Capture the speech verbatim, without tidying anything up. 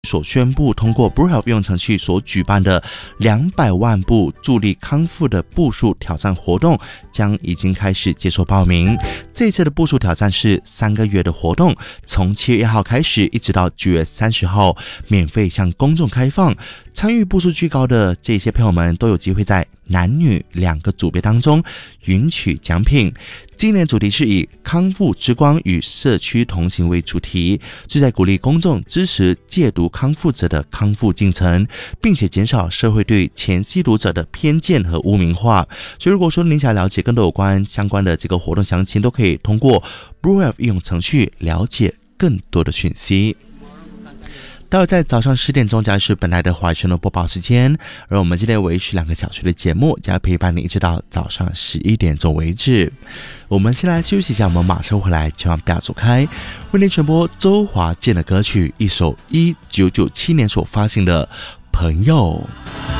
所宣布通过 BrewHealth 应用程序所举办的两百万步助力康复的步数挑战活动将已经开始接受报名。这一次的步数挑战是三个月的活动，从七月一号开始一直到九月三十号，免费向公众开放。参与步数居高的这些朋友们都有机会在男女两个组别当中赢取奖品。今年主题是以康复之光与社区同行为主题，旨在鼓励公众支持戒毒康复者的康复进程，并且减少社会对前吸毒者的偏见和污名化。所以如果说您想了解更多有关相关的这个活动详情，都可以通过 BrewHealth 应用程序了解更多的讯息。待会在早上十点钟将是本台的华语新闻播报时间，而我们今天维持两个小时的节目，将陪伴你一直到早上十一点钟为止。我们先来休息一下，我们马上回来，千万不要走开。为您传播周华健的歌曲，一首一九九七年所发行的《朋友》。